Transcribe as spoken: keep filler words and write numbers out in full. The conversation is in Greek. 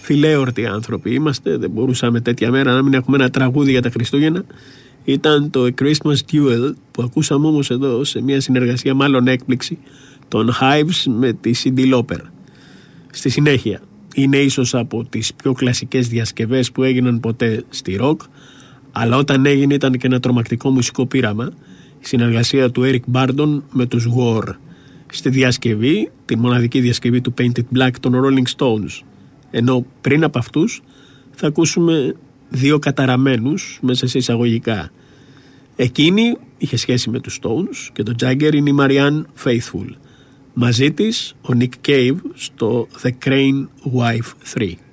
Φιλέορτοι άνθρωποι είμαστε, δεν μπορούσαμε τέτοια μέρα να μην έχουμε ένα τραγούδι για τα Χριστούγεννα. Ήταν το A Christmas Duel που ακούσαμε όμως εδώ σε μια συνεργασία, μάλλον έκπληξη, των Hives με τη Cyndi Lauper. Στη συνέχεια, είναι ίσως από τις πιο κλασικές διασκευές που έγιναν ποτέ στη rock, αλλά όταν έγινε ήταν και ένα τρομακτικό μουσικό πείραμα, η συνεργασία του Eric Burdon με τους War. Στη διασκευή, τη μοναδική διασκευή του Painted Black των Rolling Stones. Ενώ πριν από αυτούς θα ακούσουμε δύο καταραμένους μέσα σε εισαγωγικά. Εκείνη είχε σχέση με τους Stones και τον Jagger είναι η Marianne Faithfull. Μαζί της ο Nick Cave στο The Crane Wife τρία.